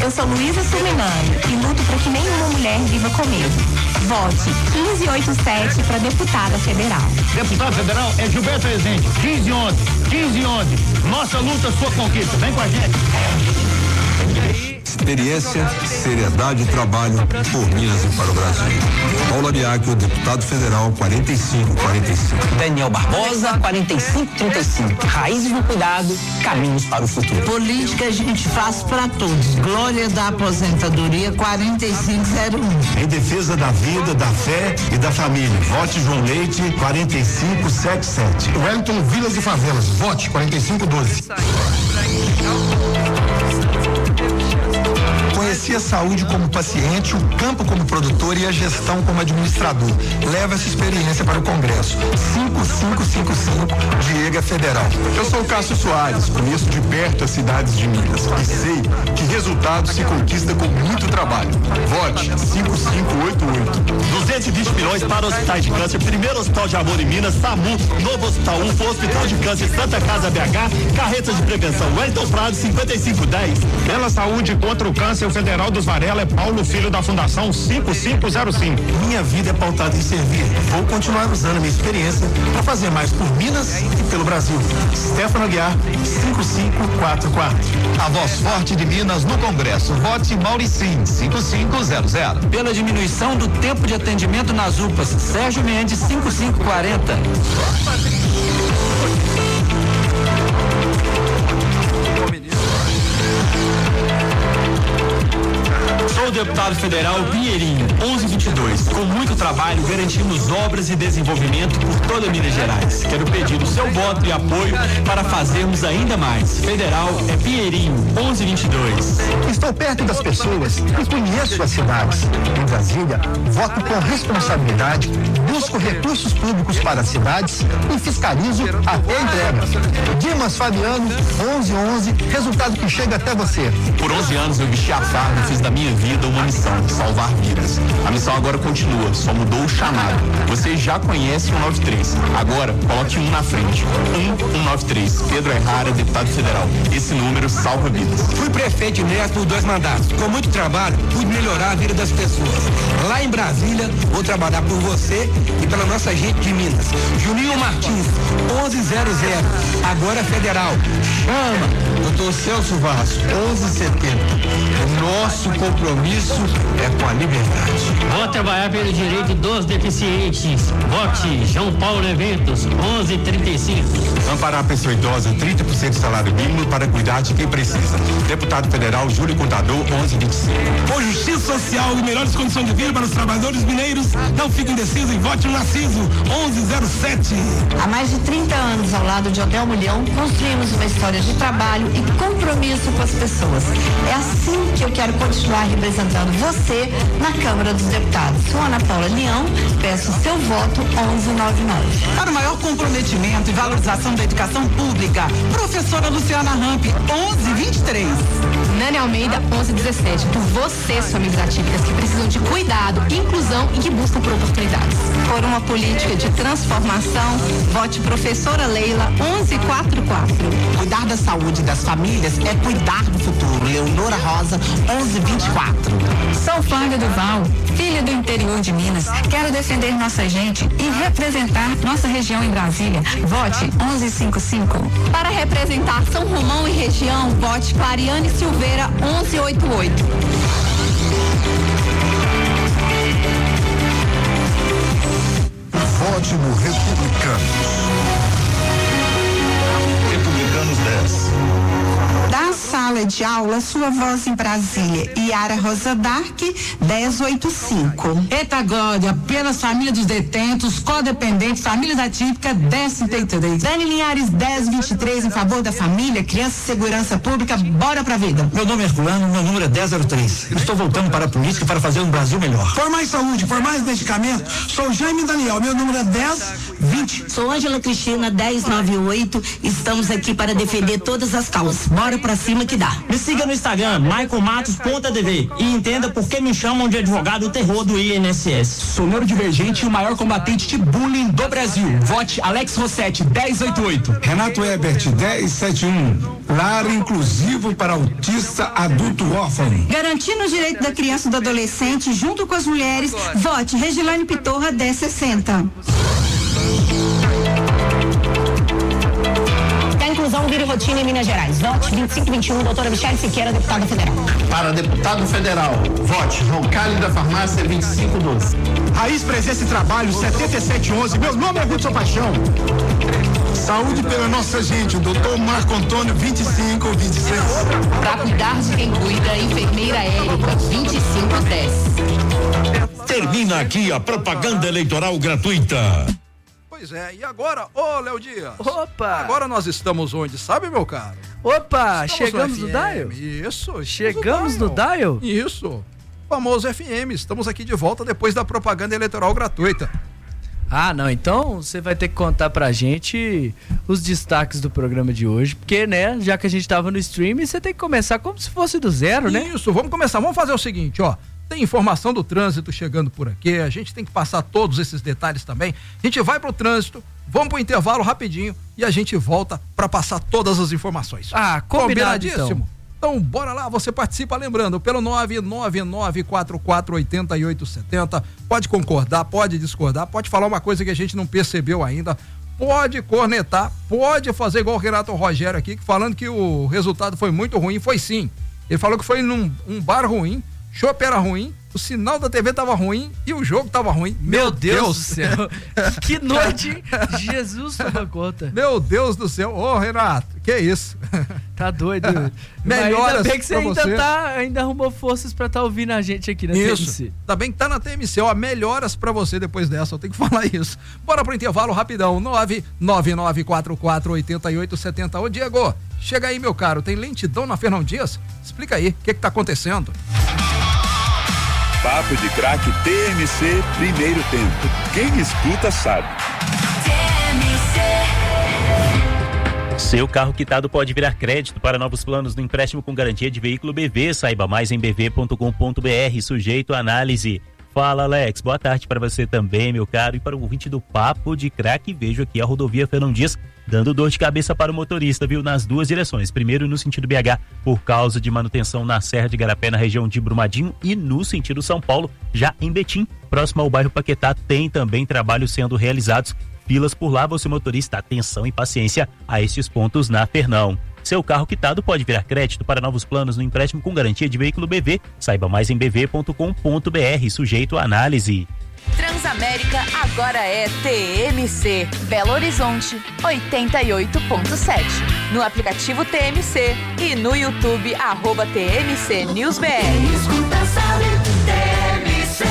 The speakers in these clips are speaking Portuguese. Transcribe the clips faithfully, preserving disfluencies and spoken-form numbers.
Eu sou Luísa Suminami e luto para que nenhuma mulher viva com medo. Vote quinze oitenta e sete para deputada federal. Deputado federal é Gilberto Rezende. quinze onze, quinze onze. Nossa luta, sua conquista. Vem com a gente. Experiência, seriedade e trabalho por Minas e para o Brasil. Paula Biacchio, deputado federal, quarenta e cinco quarenta e cinco. Daniel Barbosa, quarenta e cinco trinta e cinco. Raízes do cuidado, caminhos para o futuro. Política a gente faz para todos. Glória da aposentadoria, quarenta e cinco zero um. Em defesa da vida, da fé e da família. Vote João Leite, quarenta e cinco setenta e sete. Wellington Vilas e Favelas. Vote quarenta e cinco doze. Conheci a saúde como paciente, o campo como produtor e a gestão como administrador. Leva essa experiência para o Congresso. cinco cinco cinco cinco, Diego Federal. Eu sou o Cássio Soares, conheço de perto as cidades de Minas e sei que resultado se conquista com muito trabalho. Vote cinco cinco oito oito. duzentos e vinte milhões para hospitais de câncer, primeiro hospital de amor em Minas, SAMU, novo hospital U F O, Hospital de Câncer, Santa Casa B H, carretas de prevenção, Wellington Prado, cinquenta e cinco dez. Pela saúde contra o câncer, o Federal dos Varela é Paulo Filho da Fundação cinco cinco zero cinco. Minha vida é pautada em servir. Vou continuar usando a minha experiência para fazer mais por Minas e pelo Brasil. Stefano Aguiar, cinco cinco quatro quatro. A voz forte de Minas no Congresso. Vote Mauricim, cinco cinco zero zero. Pela diminuição do tempo de atendimento nas U P As, Sérgio Mendes, cinco cinco quarenta. Sou o deputado federal Pinheirinho, onze vinte e dois. Com muito trabalho, garantimos obras e desenvolvimento por toda Minas Gerais. Quero pedir o seu voto e apoio para fazermos ainda mais. Federal é Pinheirinho, onze vinte e dois. Estou perto das pessoas e conheço as cidades. Em Brasília, voto com responsabilidade, busco recursos públicos para as cidades e fiscalizo até a entrega. Dimas Fabiano, onze onze, resultado que chega até você. Por onze anos eu vesti a farda e fiz da minha vida uma missão, salvar vidas. A missão agora continua, só mudou o chamado. Vocês já conhecem o nove três. Agora, coloque um na frente. um um nove três. Pedro Errara, deputado federal. Esse número salva vidas. Fui prefeito Minas por dois mandatos. Com muito trabalho, pude melhorar a vida das pessoas. Lá em Brasília, vou trabalhar por você e pela nossa gente de Minas. Juninho Martins, onze zero zero. Agora federal. Chama! Doutor Celso Vasco, onze setenta. O nosso compromisso é com a liberdade. Vou trabalhar pelo direito dos deficientes. Vote João Paulo Eventos, onze trinta e cinco. Amparar a pessoa idosa, trinta por cento do salário mínimo para cuidar de quem precisa. Deputado federal Júlio Contador, onze vinte e cinco. Por justiça social e melhores condições de vida para os trabalhadores mineiros, não fique indeciso e vote no Narciso, onze zero sete. Há mais de trinta anos, ao lado de Odel Mulhão, construímos uma história de trabalho e compromisso com as pessoas. É assim que eu quero continuar representando você na Câmara dos Deputados. Sou Ana Paula Leão, peço seu voto onze noventa e nove. Para o maior comprometimento e valorização da educação pública, professora Luciana Ramp, onze vinte e três. Nani Almeida, onze dezessete. Por vocês, famílias atípicas que precisam de cuidado, inclusão e que buscam por oportunidades. Por uma política de transformação, vote professora Leila, onze quarenta e quatro. Cuidar da saúde das famílias é cuidar do futuro. Leonora Rosa, onze vinte e quatro. Sou Flávia Duval, filha do interior de Minas. Quero defender nossa gente e representar nossa região em Brasília. Vote onze cinquenta e cinco. Para representar São Romão e região, vote Clariane Silveira, onze oitenta e oito. Vote no Republicanos. Republicanos dez. Da sala de aula, sua voz em Brasília. Yara Rosa Dark, dez oitenta e cinco. Eita Glória, pelas famílias dos detentos, codependentes, famílias atípicas, dez trinta e três. Dani Linhares, dez vinte e três, em favor da família, criança e segurança pública, bora pra vida. Meu nome é Herculano, meu número é dez zero três. Eu estou voltando para a política para fazer um Brasil melhor. Por mais saúde, por mais medicamento, sou Jaime Daniel, meu número é dez vinte. Sou Ângela Cristina, dez noventa e oito. Estamos aqui para defender todas as causas. Bora pra cima problema que dá. Me siga no Instagram, michael matos ponto a d v, e entenda por que me chamam de advogado terror do I N S S. Sou neurodivergente e o maior combatente de bullying do Brasil. Vote Alex Rossetti, dez oitenta e oito. Renato Ebert, dez setenta e um. Lar inclusivo para autista adulto órfão. Garantindo os direitos da criança e do adolescente junto com as mulheres, vote Regilane Pitorra, dez sessenta. A inclusão vire rotina em Minas Gerais. Vote vinte e cinco vinte e um, doutora Michele Siqueira, deputada federal. Para deputado federal, vote João Cali da Farmácia, vinte e cinco doze. Raiz Presença e Trabalho, setenta e sete onze. Meu nome é Hudson Paixão. Saúde pela nossa gente, o doutor Marco Antônio, vinte e cinco vinte e seis. Para cuidar de quem cuida, enfermeira Érica, vinte e cinco dez. Termina aqui a propaganda eleitoral gratuita. Pois é, e agora, ô Léo Dias? Opa! Agora nós estamos onde, sabe, meu caro? Opa, Estamos chegamos no, no Dial? Isso, Chegamos no Dial? Isso, famoso F M, estamos aqui de volta depois da propaganda eleitoral gratuita. Ah, não, então você vai ter que contar pra gente os destaques do programa de hoje, porque, né, já que a gente tava no stream, você tem que começar como se fosse do zero, né? Isso, vamos começar, vamos fazer o seguinte, ó. Tem informação do trânsito chegando por aqui, a gente tem que passar todos esses detalhes também. A gente vai pro trânsito, vamos pro intervalo rapidinho e a gente volta para passar todas as informações. Ah, combinado então. Então, bora lá, você participa, lembrando, pelo nove nove nove quatro quatro oito oito sete zero. Pode concordar, pode discordar, pode falar uma coisa que a gente não percebeu ainda, pode cornetar, pode fazer igual o Renato Rogério aqui, falando que o resultado foi muito ruim. Foi sim. Ele falou que foi num um bar ruim, chopp era ruim, o sinal da T V tava ruim e o jogo tava ruim. Meu, Meu Deus, Deus do céu. Que noite. Jesus toma conta. Meu Deus do céu. Ô, Renato, que isso? Tá doido. Melhoras. Ainda bem que você ainda, você. Tá, ainda arrumou forças pra estar tá ouvindo a gente aqui na isso. T M C. Tá bem que tá na T M C, ó, melhoras pra você depois dessa, eu tenho que falar isso. Bora pro intervalo rapidão, nove nove nove quatro quatro oito oito sete zero. Ô, Diego, chega aí, meu caro, tem lentidão na Fernão Dias? Explica aí, o que que tá acontecendo? Papo de Craque T M C, primeiro tempo. Quem escuta sabe. T M C. Seu carro quitado pode virar crédito para novos planos no empréstimo com garantia de veículo B V. Saiba mais em b v ponto com ponto b r, sujeito à análise. Fala, Alex, boa tarde para você também, meu caro, e para o ouvinte do Papo de Craque. Vejo aqui a rodovia Fernão Dias dando dor de cabeça para o motorista, viu? Nas duas direções. Primeiro no sentido B H, por causa de manutenção na Serra de Igarapé, na região de Brumadinho, e no sentido São Paulo, já em Betim, próximo ao bairro Paquetá, tem também trabalhos sendo realizados. Filas por lá, você motorista, atenção e paciência a estes pontos na Fernão. Seu carro quitado pode virar crédito para novos planos no empréstimo com garantia de veículo B V. Saiba mais em b v ponto com ponto b r, sujeito à análise. Transamérica agora é T M C, Belo Horizonte, oitenta e oito ponto sete. No aplicativo T M C e no YouTube, arroba T M C News B R. Escuta, sabe, T M C.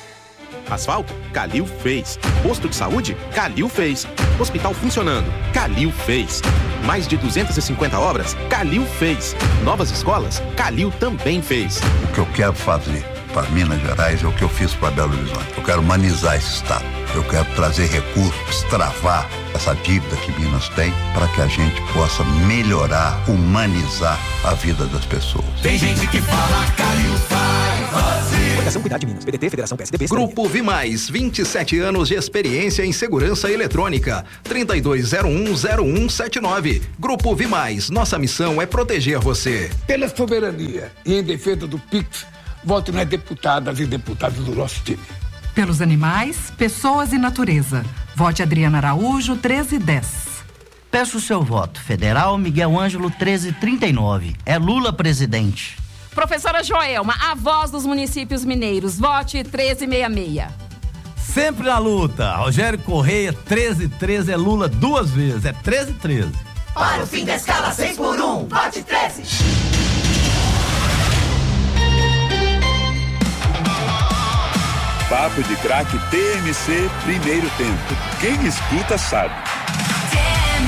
Asfalto? Calil fez. Posto de saúde? Calil fez. Hospital funcionando? Calil fez. Mais de duzentas e cinquenta obras? Calil fez. Novas escolas? Calil também fez. O que eu quero fazer para Minas Gerais é o que eu fiz para Belo Horizonte. Eu quero humanizar esse estado. Eu quero trazer recursos, travar essa dívida que Minas tem para que a gente possa melhorar, humanizar a vida das pessoas. Tem gente que fala Calil faz. Fundação Cuidar de Minas, P D T, Federação P S D B. Grupo Vimais, vinte e sete anos de experiência em segurança eletrônica. trinta e dois zero um zero um sete nove. Grupo Vimais, nossa missão é proteger você. Pela soberania e em defesa do Pix, vote nas deputadas e deputados do nosso time. Pelos animais, pessoas e natureza. Vote Adriana Araújo, treze dez. Peço o seu voto. Federal, Miguel Ângelo, treze trinta e nove. É Lula presidente. Professora Joelma, a voz dos municípios mineiros. Vote treze sessenta e seis. Sempre na luta. Rogério Correia, treze treze. É Lula duas vezes. É treze treze. Para o fim da escala seis por um. Vote treze. Papo de Craque T M C, primeiro tempo. Quem escuta sabe. T M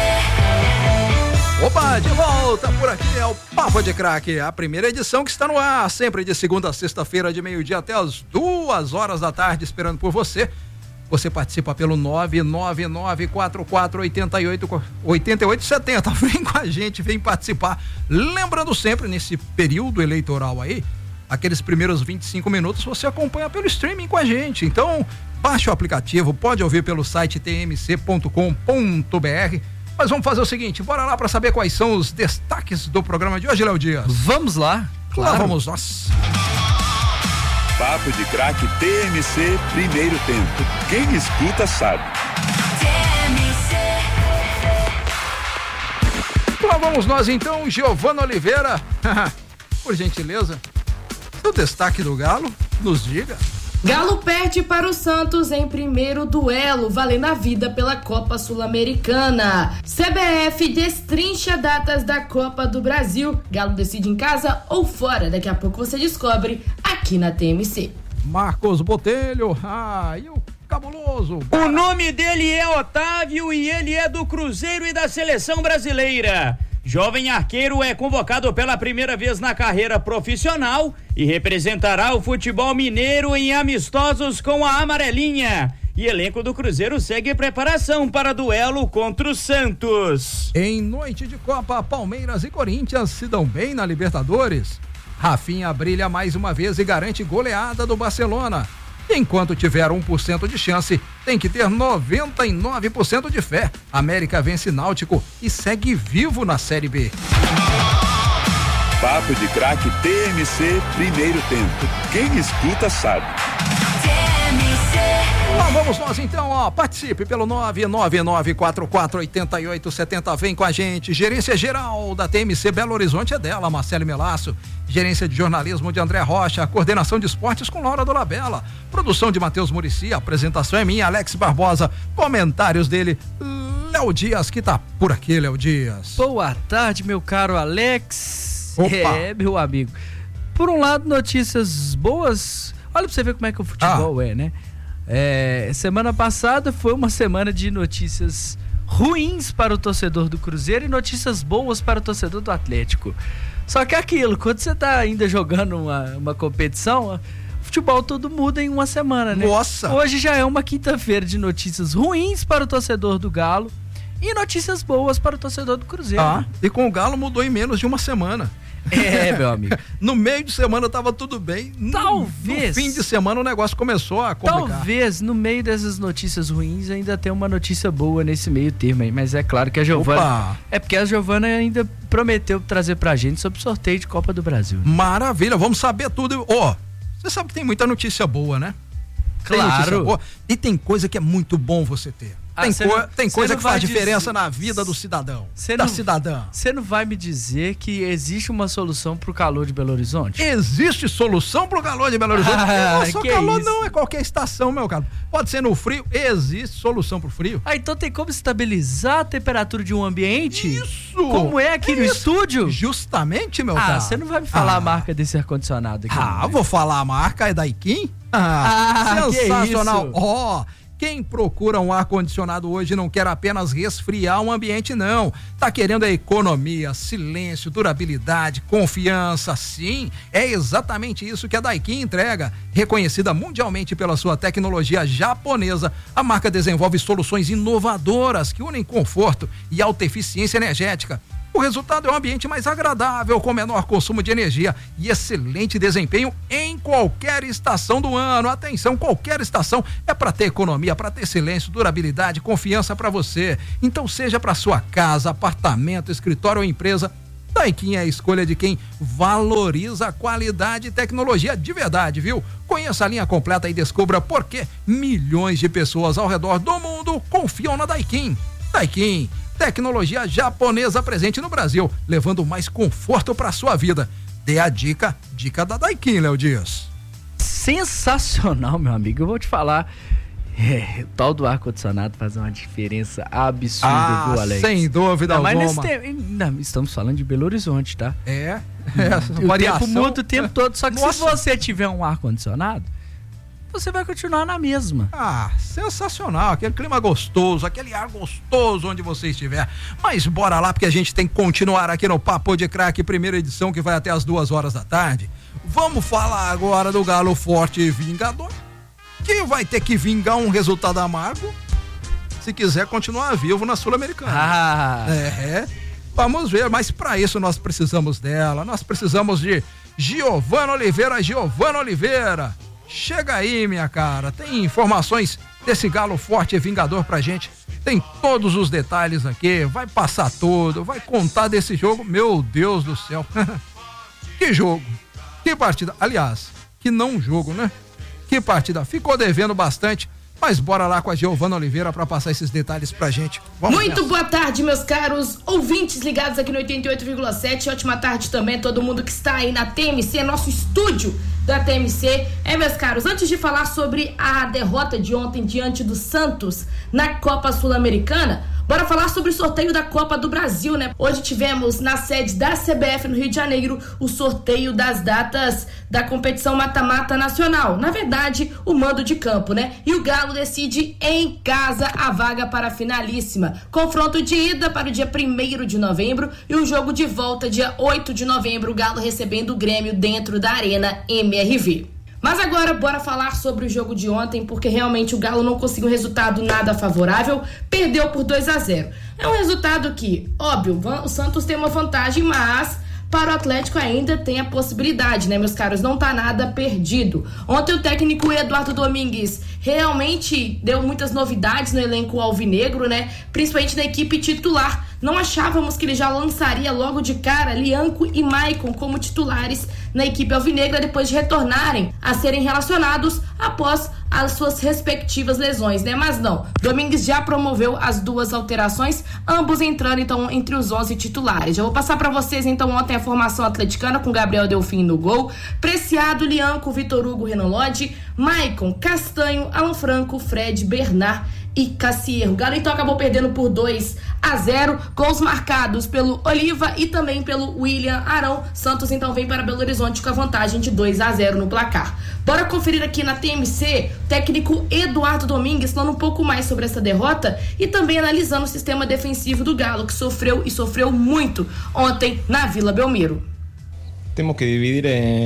C. Opa, de volta por aqui é o Papo de Craque, a primeira edição que está no ar, sempre de segunda a sexta-feira, de meio-dia até as duas horas da tarde, esperando por você. Você participa pelo nove nove nove quatro quatro oito oito oito oito sete zero. Vem com a gente, vem participar. Lembrando sempre, nesse período eleitoral aí, aqueles primeiros vinte e cinco minutos você acompanha pelo streaming com a gente. Então, baixe o aplicativo, pode ouvir pelo site t m c ponto com ponto b r. Mas vamos fazer o seguinte, bora lá para saber quais são os destaques do programa de hoje, Léo Dias. Vamos lá. Claro. Lá vamos nós. Papo de Craque T M C, primeiro tempo. Quem escuta sabe. Lá vamos nós então, Giovana Oliveira. Por gentileza, o destaque do Galo, nos diga. Galo perde para o Santos em primeiro duelo, valendo a vida pela Copa Sul-Americana. C B F destrincha datas da Copa do Brasil. Galo decide em casa ou fora. Daqui a pouco você descobre aqui na T M C. Marcos Botelho, ah, e o cabuloso. O nome dele é Otávio e ele é do Cruzeiro e da Seleção Brasileira. Jovem arqueiro é convocado pela primeira vez na carreira profissional e representará o futebol mineiro em amistosos com a amarelinha. E elenco do Cruzeiro segue preparação para duelo contra o Santos. Em noite de Copa, Palmeiras e Corinthians se dão bem na Libertadores. Rafinha brilha mais uma vez e garante goleada do Barcelona. Enquanto tiver um por cento de chance, tem que ter noventa e nove por cento de fé. América vence Náutico e segue vivo na Série B. Papo de Craque T M C, primeiro tempo. Quem escuta sabe. Lá vamos nós então, ó, participe pelo nove nove nove quatro quatro oito oito sete zero, vem com a gente. Gerência geral da T M C Belo Horizonte é dela, Marcelo Melasso. Gerência de jornalismo de André Rocha, coordenação de esportes com Laura Dolabella, produção de Matheus Muricy, apresentação é minha, Alex Barbosa, comentários dele, Léo Dias, que tá por aqui, Léo Dias. Boa tarde, meu caro Alex. Opa. É, meu amigo. Por um lado, notícias boas. Olha pra você ver como é que o futebol ah. é, né? É, semana passada foi uma semana de notícias ruins para o torcedor do Cruzeiro e notícias boas para o torcedor do Atlético. Só que é aquilo, quando você tá ainda jogando uma, uma competição, o futebol todo muda em uma semana, né? Nossa! Hoje já é uma quinta-feira de notícias ruins para o torcedor do Galo e notícias boas para o torcedor do Cruzeiro. Ah, né? E com o Galo mudou em menos de uma semana. É, meu amigo. No meio de semana tava tudo bem. Talvez. No fim de semana o negócio começou a complicar. Talvez no meio dessas notícias ruins ainda tenha uma notícia boa nesse meio termo aí. Mas é claro que a Giovana. Opa. É porque a Giovana ainda prometeu trazer pra gente sobre o sorteio de Copa do Brasil. Maravilha, vamos saber tudo. Ó, oh, você sabe que tem muita notícia boa, né? Claro. Boa. E tem coisa que é muito bom você ter. Ah, tem, co não, tem coisa que faz diferença dizer, na vida do cidadão, cê da não, cidadã. Você não vai me dizer que existe uma solução pro calor de Belo Horizonte? Existe solução pro calor de Belo Horizonte? Ah, não, só que calor isso? não, é qualquer estação, meu caro. Pode ser no frio, existe solução pro frio. Ah, então tem como estabilizar a temperatura de um ambiente? Isso! Como é aqui no Isso. estúdio? Justamente, meu ah, caro. Ah, você não vai me falar ah. a marca desse ar-condicionado aqui. Ah, não, vou falar a marca, é Daikin? Ah, ah sensacional. Que isso? Ó, oh, quem procura um ar-condicionado hoje não quer apenas resfriar um ambiente, não. Tá querendo a economia, silêncio, durabilidade, confiança. Sim, é exatamente isso que a Daikin entrega. Reconhecida mundialmente pela sua tecnologia japonesa, a marca desenvolve soluções inovadoras que unem conforto e alta eficiência energética. O resultado é um ambiente mais agradável, com menor consumo de energia e excelente desempenho em qualquer estação do ano. Atenção, qualquer estação é para ter economia, para ter silêncio, durabilidade, confiança para você. Então, seja para sua casa, apartamento, escritório ou empresa, Daikin é a escolha de quem valoriza a qualidade e tecnologia de verdade, viu? Conheça a linha completa e descubra por que milhões de pessoas ao redor do mundo confiam na Daikin. Daikin, tecnologia japonesa presente no Brasil, levando mais conforto para sua vida. Dê a dica, dica da Daikin, Léo Dias. Sensacional, meu amigo. Eu vou te falar. É, o tal do ar-condicionado faz uma diferença absurda, ah, viu, Alex? Sem dúvida não, alguma. Mas nesse tempo, não, estamos falando de Belo Horizonte, tá? É, é o variação. tempo muda o tempo todo, só que Nossa. se você tiver um ar-condicionado, você vai continuar na mesma. Ah, sensacional, aquele clima gostoso, aquele ar gostoso onde você estiver. Mas bora lá, porque a gente tem que continuar aqui no Papo de Craque, primeira edição, que vai até as duas horas da tarde. Vamos falar agora do Galo Forte e Vingador. que vai ter que vingar um resultado amargo se quiser continuar vivo na Sul-Americana. Ah. É, vamos ver, mas para isso nós precisamos dela, nós precisamos de Giovana Oliveira. Giovana Oliveira, chega aí, minha cara, tem informações desse galo forte e vingador pra gente, tem todos os detalhes aqui, vai passar tudo, vai contar desse jogo, meu Deus do céu, que jogo, que partida, aliás, que não jogo, né? Que partida, ficou devendo bastante, mas bora lá com a Giovana Oliveira para passar esses detalhes pra gente. Vamos Muito nessa. Boa tarde, meus caros ouvintes ligados aqui no oitenta e oito vírgula sete. Ótima tarde também a todo mundo que está aí na T M C, nosso estúdio da T M C. É, meus caros, antes de falar sobre a derrota de ontem diante do Santos na Copa Sul-Americana, bora falar sobre o sorteio da Copa do Brasil, né? Hoje tivemos na sede da C B F no Rio de Janeiro o sorteio das datas da competição mata-mata nacional. Na verdade, o mando de campo, né? E o Galo decide em casa a vaga para a finalíssima. Confronto de ida para o dia primeiro de novembro e o jogo de volta dia oito de novembro, o Galo recebendo o Grêmio dentro da Arena M R V. Mas agora bora falar sobre o jogo de ontem, porque realmente o Galo não conseguiu um resultado nada favorável, perdeu por dois a zero. É um resultado que, óbvio, o Santos tem uma vantagem, mas para o Atlético ainda tem a possibilidade, né, meus caros? Não tá nada perdido. Ontem o técnico Eduardo Domingues realmente deu muitas novidades no elenco alvinegro, né? Principalmente na equipe titular. Não achávamos que ele já lançaria logo de cara Lianco e Maicon como titulares na equipe alvinegra depois de retornarem a serem relacionados após as suas respectivas lesões, né? Mas não, Domingues já promoveu as duas alterações, ambos entrando então entre os onze titulares. Já vou passar para vocês então ontem a formação atleticana com Gabriel Delfim no gol, Preciado, Lianco, Vitor Hugo, Renan Lodge, Maicon, Castanho, Alan Franco, Fred, Bernard e Cassierro. O Galo então acabou perdendo por dois a zero, gols marcados pelo Oliva e também pelo William Arão. Santos então vem para Belo Horizonte com a vantagem de dois a zero no placar. Bora conferir aqui na T M C, técnico Eduardo Domingues falando um pouco mais sobre essa derrota e também analisando o sistema defensivo do Galo, que sofreu e sofreu muito ontem na Vila Belmiro. Temos que dividir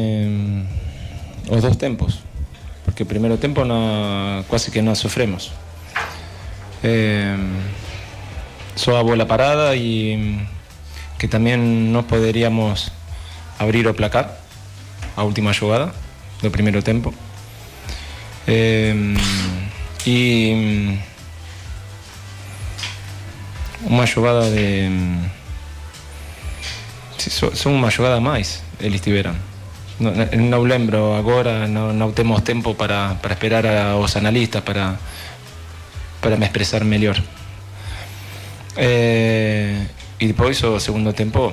em os dois tempos, porque o primeiro tempo não, quase que não sofremos. Eh, só a bola parada e que também nós poderíamos abrir o placar, a última jogada do primeiro tempo. Eh, e uma jogada de só uma jogada a mais eles tiveram. Não, não lembro agora, não, não temos tempo para, para esperar aos analistas para para me expressar melhor. Eh, e depois o segundo tempo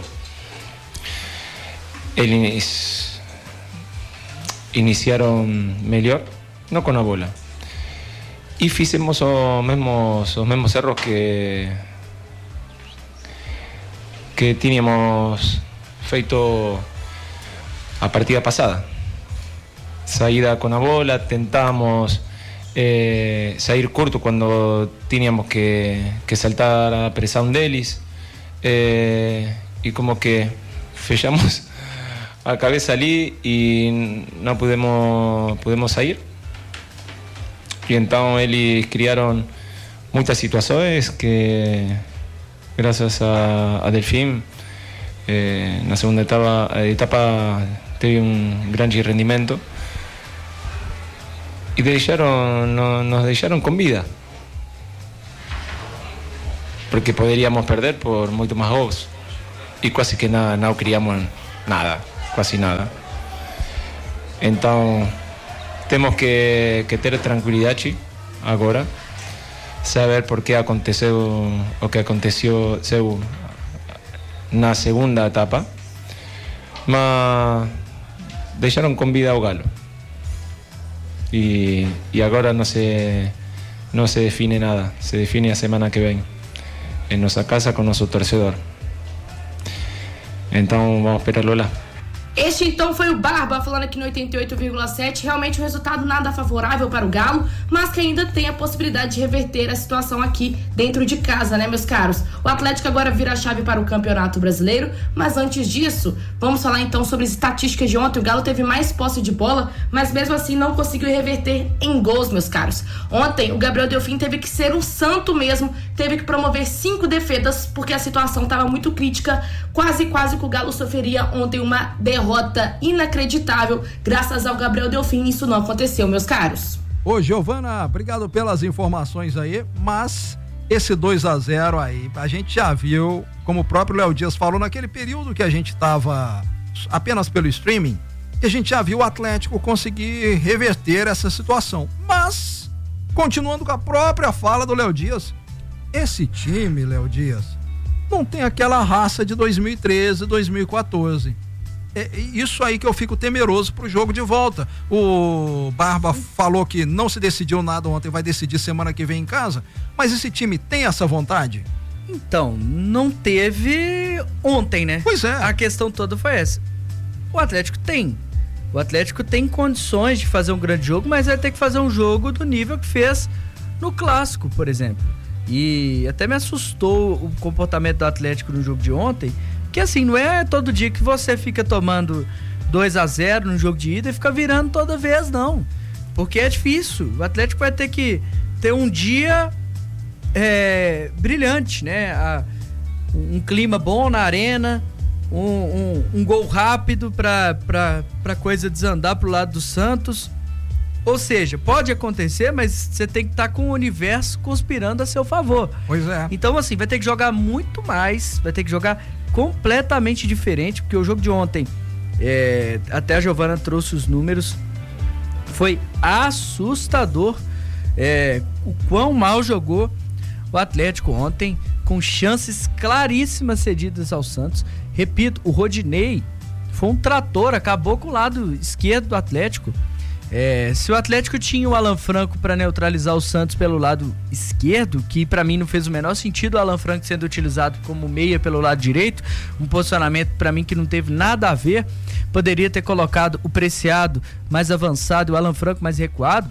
eles iniciaram melhor, não com a bola, e fizemos os mesmos, os mesmos erros que que tínhamos feito a partida passada. Saída com a bola, tentamos Eh, sair curto cuando teníamos que, que saltar a presión de ellos, eh, y como que fechamos a cabeza allí y no pudimos, pudimos salir, y entonces ellos crearon muchas situaciones que gracias a, a Delfín eh, en la segunda etapa, etapa tuve un gran rendimiento y deixaron, no, nos dejaron con vida, porque podríamos perder por mucho más gols y casi que nada, no criamos nada, casi nada. Entonces tenemos que, que ter tranquilidad agora, saber por qué aconteceu o que aconteceu na segunda etapa, mas deixaron con vida ao Galo. Y, y ahora no se, no se define nada, se define la semana que viene en nuestra casa con nuestro torcedor. Entonces vamos a esperarlo lá. Este então foi o Barba falando aqui no oitenta e oito vírgula sete. Realmente um resultado nada favorável para o Galo, mas que ainda tem a possibilidade de reverter a situação aqui dentro de casa, né, meus caros? O Atlético agora vira a chave para o Campeonato Brasileiro, mas antes disso, vamos falar então sobre as estatísticas de ontem. O Galo teve mais posse de bola, mas mesmo assim não conseguiu reverter em gols, meus caros. Ontem o Gabriel Delfim teve que ser um santo mesmo, teve que promover cinco defesas porque a situação estava muito crítica, quase quase que o Galo sofreria ontem uma derrota derrota inacreditável, graças ao Gabriel Delfim. Isso não aconteceu, meus caros. Ô, Giovana, obrigado pelas informações aí, mas esse dois a zero aí, a gente já viu, como o próprio Léo Dias falou, naquele período que a gente tava apenas pelo streaming, que a gente já viu o Atlético conseguir reverter essa situação. Mas, continuando com a própria fala do Léo Dias, esse time, Léo Dias, não tem aquela raça de dois mil e treze, dois mil e quatorze. É isso aí que eu fico temeroso pro jogo de volta. O Barba falou que não se decidiu nada ontem, vai decidir semana que vem em casa, mas esse time tem essa vontade? Então, não teve ontem, né? Pois é. A questão toda foi essa. O Atlético tem. O Atlético tem condições de fazer um grande jogo, mas vai ter que fazer um jogo do nível que fez no Clássico, por exemplo. E até me assustou o comportamento do Atlético no jogo de ontem, que assim, não é todo dia que você fica tomando dois a zero no jogo de ida e fica virando toda vez, não. Porque é difícil. O Atlético vai ter que ter um dia é, brilhante, né? A, um clima bom na arena, um, um, um gol rápido pra, pra, pra coisa desandar pro lado do Santos. Ou seja, pode acontecer, mas você tem que estar com o universo conspirando a seu favor. Pois é. Então, assim, vai ter que jogar muito mais, vai ter que jogar completamente diferente, porque o jogo de ontem, é, até a Giovana trouxe os números, foi assustador é, o quão mal jogou o Atlético ontem, com chances claríssimas cedidas ao Santos. Repito, o Rodinei foi um trator, acabou com o lado esquerdo do Atlético. É, se o Atlético tinha o Alan Franco para neutralizar o Santos pelo lado esquerdo, que para mim não fez o menor sentido o Alan Franco sendo utilizado como meia pelo lado direito, um posicionamento para mim que não teve nada a ver, poderia ter colocado o Preciado mais avançado e o Alan Franco mais recuado.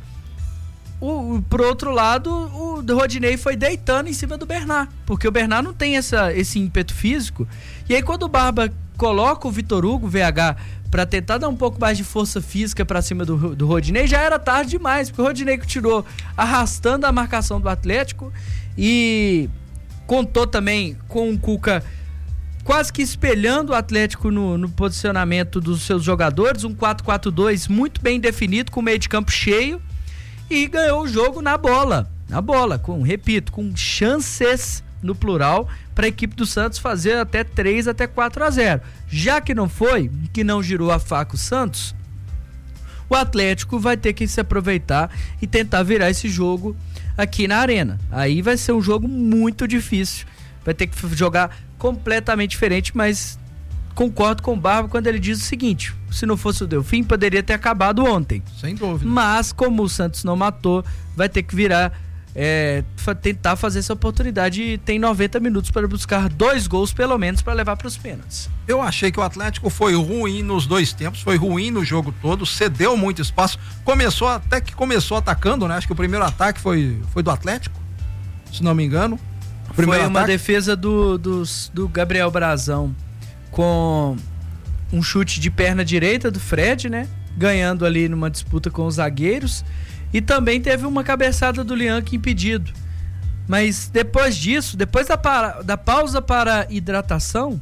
O, o, pro outro lado, o Rodinei foi deitando em cima do Bernard, porque o Bernard não tem essa, esse ímpeto físico, e aí quando o Barba coloca o Vitor Hugo, V H, para tentar dar um pouco mais de força física para cima do, do Rodinei, já era tarde demais, porque o Rodinei continuou arrastando a marcação do Atlético e contou também com o Cuca quase que espelhando o Atlético no, no posicionamento dos seus jogadores, um quatro quatro dois muito bem definido, com o meio de campo cheio, e ganhou o jogo na bola, na bola, com, repito, com chances no plural, para a equipe do Santos fazer até três, até quatro a zero. Já que não foi, que não girou a faca o Santos, o Atlético vai ter que se aproveitar e tentar virar esse jogo aqui na arena. Aí vai ser um jogo muito difícil, vai ter que jogar completamente diferente, mas concordo com o Barba quando ele diz o seguinte: se não fosse o Delfim, poderia ter acabado ontem. Sem dúvida. Mas como o Santos não matou, vai ter que virar É, tentar fazer essa oportunidade, e tem noventa minutos para buscar dois gols pelo menos para levar para os pênaltis. Eu achei que o Atlético foi ruim nos dois tempos, foi ruim no jogo todo, cedeu muito espaço, começou até que começou atacando, né? Acho que o primeiro ataque foi, foi do Atlético, se não me engano. Foi uma ataque. defesa do, do, do Gabriel Brazão com um chute de perna direita do Fred, né? Ganhando ali numa disputa com os zagueiros. E também teve uma cabeçada do Lianque impedido. Mas depois disso, depois da, para, da pausa para hidratação,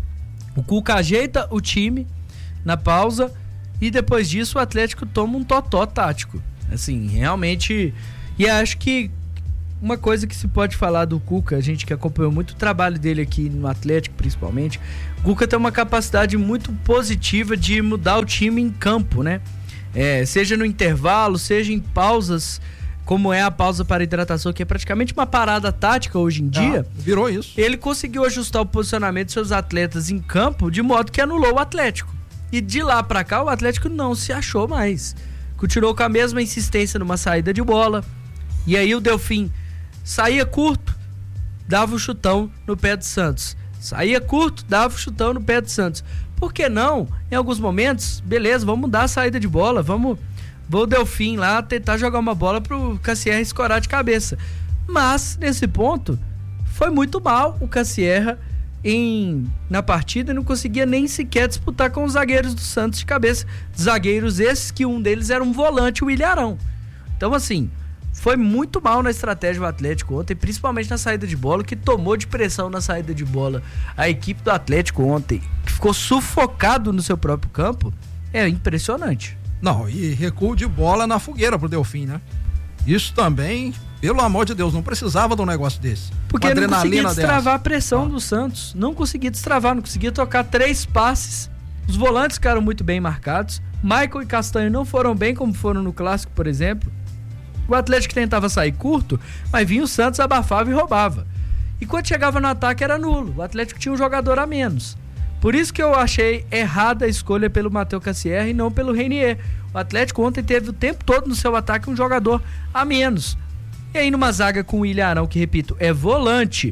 o Cuca ajeita o time na pausa e depois disso o Atlético toma um totó tático. Assim, realmente. E acho que uma coisa que se pode falar do Cuca, a gente que acompanhou muito o trabalho dele aqui no Atlético principalmente, o Cuca tem uma capacidade muito positiva de mudar o time em campo, né? É, seja no intervalo, seja em pausas, como é a pausa para hidratação, que é praticamente uma parada tática hoje em dia. Ah, virou isso. Ele conseguiu ajustar o posicionamento de seus atletas em campo de modo que anulou o Atlético. E de lá para cá o Atlético não se achou mais. Continuou com a mesma insistência numa saída de bola. E aí o Delfim saía curto, dava o chutão no pé do Santos. Saía curto, dava um chutão no pé do Santos. Por que não? Em alguns momentos, beleza, vamos mudar a saída de bola, vamos, vou o Delfim lá tentar jogar uma bola pro Cassierra escorar de cabeça. Mas, nesse ponto, foi muito mal o Cassierra em, na partida e não conseguia nem sequer disputar com os zagueiros do Santos de cabeça. Zagueiros esses que um deles era um volante, o Ilharão. Então, assim, foi muito mal na estratégia do Atlético ontem, principalmente na saída de bola, que tomou de pressão na saída de bola a equipe do Atlético ontem, que ficou sufocado no seu próprio campo. É impressionante. Não, e recuo de bola na fogueira pro Delfim, né? Isso também, pelo amor de Deus, não precisava de um negócio desse. Porque não conseguia destravar dessa. a pressão ah. do Santos. Não conseguia destravar, não conseguia tocar três passes. Os volantes ficaram muito bem marcados. Michael e Castanho não foram bem como foram no Clássico, por exemplo. O Atlético tentava sair curto, mas vinha o Santos, abafava e roubava. E quando chegava no ataque era nulo. O Atlético tinha um jogador a menos. Por isso que eu achei errada a escolha pelo Matheus Cassierra e não pelo Reinier. O Atlético ontem teve o tempo todo no seu ataque um jogador a menos. E aí numa zaga com o Ilharão, que repito, é volante,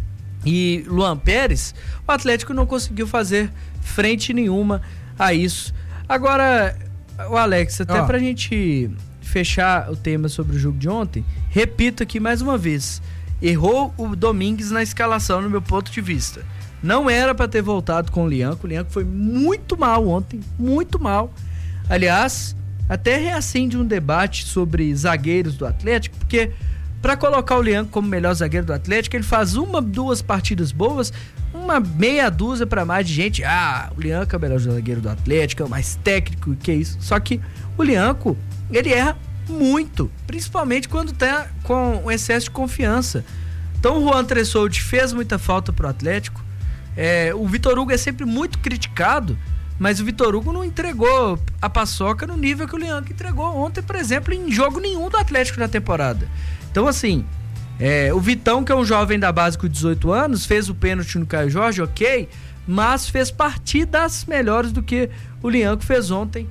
e Luan Pérez, o Atlético não conseguiu fazer frente nenhuma a isso. Agora, o Alex, até ah. pra gente fechar o tema sobre o jogo de ontem, repito aqui mais uma vez, errou o Domingues na escalação no meu ponto de vista. Não era para ter voltado com o Lianco. O Lianco foi muito mal ontem, muito mal. Aliás, até reacende um debate sobre zagueiros do Atlético, porque para colocar o Lianco como melhor zagueiro do Atlético, ele faz uma, duas partidas boas, uma meia dúzia para mais de gente. Ah, o Lianco é o melhor zagueiro do Atlético, é o mais técnico, que é isso. Só que o Lianco, ele erra muito, principalmente quando tá com um excesso de confiança. Então o Juan Tressoldi fez muita falta pro Atlético. É, o Vitor Hugo é sempre muito criticado, mas o Vitor Hugo não entregou a paçoca no nível que o Lianco entregou ontem, por exemplo, em jogo nenhum do Atlético na temporada. Então, assim, é, o Vitão, que é um jovem da base com dezoito anos, fez o pênalti no Caio Jorge, ok, mas fez partidas melhores do que o Lianco fez ontem.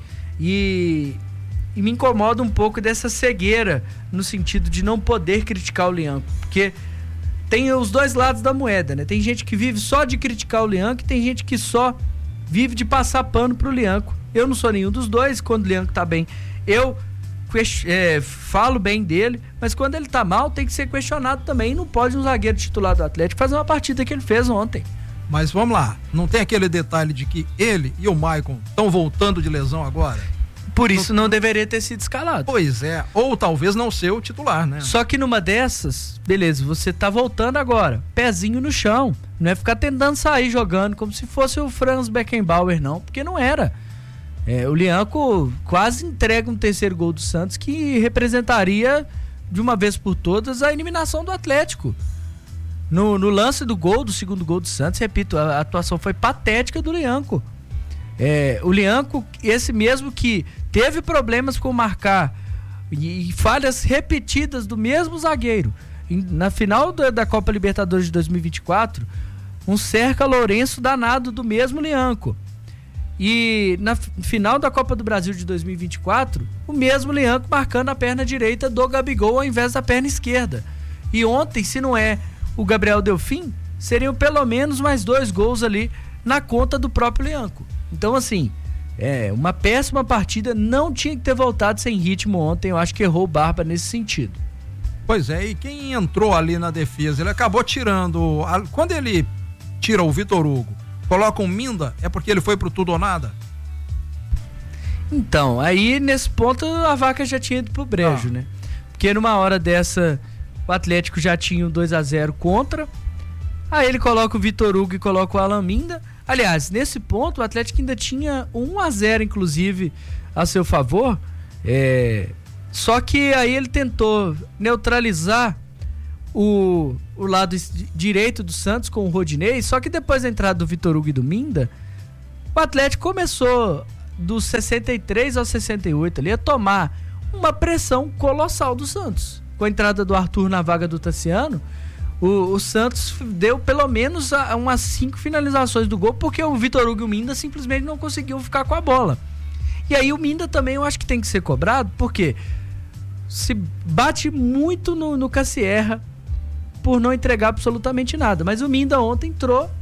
E, e me incomoda um pouco dessa cegueira, no sentido de não poder criticar o Lianco, porque tem os dois lados da moeda, né? Tem gente que vive só de criticar o Lianco e tem gente que só vive de passar pano pro Lianco. Eu não sou nenhum dos dois. Quando o Lianco tá bem, eu é, falo bem dele, mas quando ele tá mal, tem que ser questionado também. E não pode um zagueiro titular do Atlético fazer uma partida que ele fez ontem. Mas vamos lá, não tem aquele detalhe de que ele e o Maicon estão voltando de lesão agora? Por isso não deveria ter sido escalado. Pois é, ou talvez não ser o titular, né? Só que numa dessas, beleza, você tá voltando agora, pezinho no chão. Não é ficar tentando sair jogando como se fosse o Franz Beckenbauer, não, porque não era. É, o Lianco quase entrega um terceiro gol do Santos que representaria, de uma vez por todas, a eliminação do Atlético. No, no lance do gol, do segundo gol do Santos, repito, a, a atuação foi patética do Lianco. É, o Lianco, esse mesmo que teve problemas com marcar e, e falhas repetidas do mesmo zagueiro em, na final da, da Copa Libertadores de dois mil e vinte e quatro, um cerca Lourenço danado do mesmo Lianco, e na f- final da Copa do Brasil de dois mil e vinte e quatro, o mesmo Lianco marcando a perna direita do Gabigol ao invés da perna esquerda. E ontem, se não é o Gabriel Delfim, seriam pelo menos mais dois gols ali na conta do próprio Lianco. Então, assim, é uma péssima partida, não tinha que ter voltado sem ritmo ontem, eu acho que errou o Barba nesse sentido. Pois é, e quem entrou ali na defesa, ele acabou tirando, quando ele tira o Vitor Hugo, coloca um Minda, é porque ele foi pro tudo ou nada? Então, aí nesse ponto a vaca já tinha ido pro brejo, ah. né? Porque numa hora dessa, o Atlético já tinha um dois a zero contra, aí ele coloca o Vitor Hugo e coloca o Alan Minda. Aliás, nesse ponto, o Atlético ainda tinha um a zero, inclusive, a seu favor. É... Só que aí ele tentou neutralizar o, o lado direito do Santos com o Rodinei. Só que depois da entrada do Vitor Hugo e do Minda, o Atlético começou dos sessenta e três ao sessenta e oito ali a tomar uma pressão colossal do Santos. Com a entrada do Arthur na vaga do Tassiano, O, o Santos deu pelo menos a, umas cinco finalizações do gol, porque o Vitor Hugo e o Minda simplesmente não conseguiam ficar com a bola. E aí o Minda também eu acho que tem que ser cobrado, porque se bate muito no, no Cassierra por não entregar absolutamente nada. Mas o Minda ontem entrou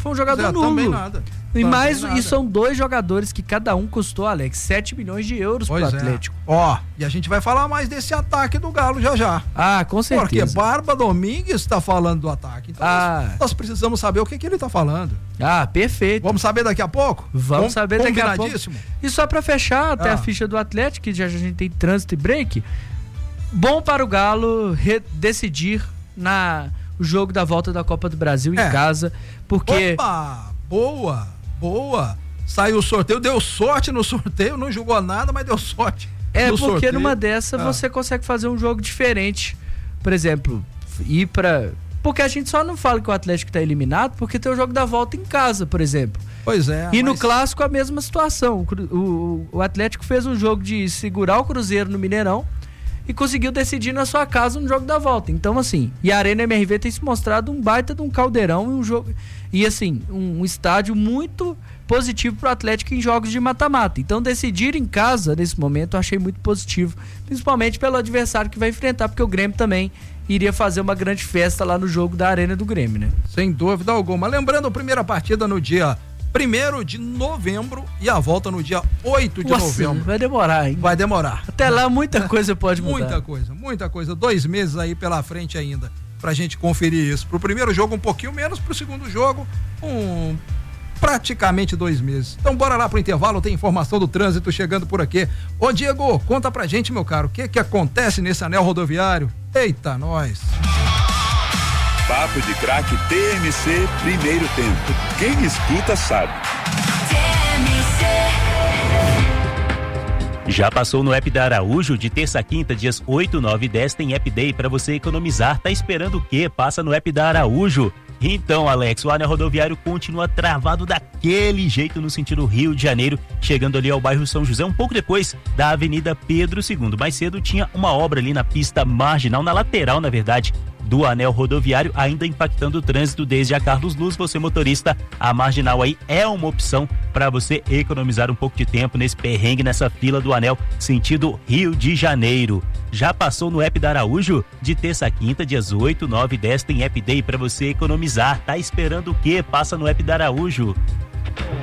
foi um jogador Zé, nulo. Também nada. E, Também mais, nada. e são dois jogadores que cada um custou, Alex, sete milhões de euros Pois pro é. Atlético. Ó, e a gente vai falar mais desse ataque do Galo já já. Ah, com certeza. Porque Barba Domingues está falando do ataque. Então Ah. nós, nós precisamos saber o que, que ele está falando. Ah, perfeito. Vamos saber daqui a pouco? Vamos Com- saber daqui a pouco. combinadíssimo? E só pra fechar até Ah. a ficha do Atlético, que já a gente tem trânsito e break, bom para o Galo re- decidir na o jogo da volta da Copa do Brasil em É. casa, porque Opa, boa, boa. Saiu o sorteio, deu sorte no sorteio, não jogou nada, mas deu sorte. é no porque sorteio. numa dessa Ah. você consegue fazer um jogo diferente. Por exemplo, ir pra... Porque a gente só não fala que o Atlético tá eliminado porque tem o jogo da volta em casa, por exemplo. Pois é. E no mas- clássico a mesma situação. O, Cru- o, o Atlético fez um jogo de segurar o Cruzeiro no Mineirão e conseguiu decidir na sua casa no jogo da volta. Então, assim, e a Arena M R V tem se mostrado um baita de um caldeirão e um jogo. E assim, um, um estádio muito positivo pro Atlético em jogos de mata-mata. Então, decidir em casa nesse momento eu achei muito positivo, principalmente pelo adversário que vai enfrentar, porque o Grêmio também iria fazer uma grande festa lá no jogo da Arena do Grêmio, né? Sem dúvida alguma. Lembrando, a primeira partida no dia primeiro de novembro e a volta no dia oito de Nossa, novembro. vai demorar, hein? Vai demorar. Até lá muita coisa pode mudar. Muita coisa, muita coisa. Dois meses aí pela frente ainda pra gente conferir isso. Pro primeiro jogo um pouquinho menos, pro segundo jogo um praticamente dois meses. Então bora lá pro intervalo, tem informação do trânsito chegando por aqui. Ô Diego, conta pra gente, meu caro, o que que acontece nesse anel rodoviário? Eita, nós! Papo de Craque T M C, primeiro tempo. Quem escuta sabe. Já passou no app da Araújo? De terça a quinta, dias oito, nove e dez, tem App Day para você economizar. Tá esperando o quê? Passa no app da Araújo. Então, Alex, o anel rodoviário continua travado daquele jeito no sentido Rio de Janeiro, chegando ali ao bairro São José, um pouco depois da Avenida Pedro segundo. Mais cedo tinha uma obra ali na pista marginal, na lateral, na verdade, do anel rodoviário, ainda impactando o trânsito desde a Carlos Luz. Você, motorista, a marginal aí é uma opção para você economizar um pouco de tempo nesse perrengue, nessa fila do anel sentido Rio de Janeiro. Já passou no app da Araújo? De terça a quinta, dias oito, nove e dez, tem App Day para você economizar. Tá esperando o quê? Passa no app da Araújo.